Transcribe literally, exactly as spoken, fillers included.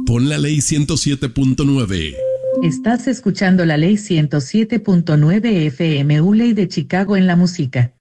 Pon la ley ciento siete punto nueve. Estás escuchando la ley ciento siete punto nueve F M, U Ley de Chicago en la música.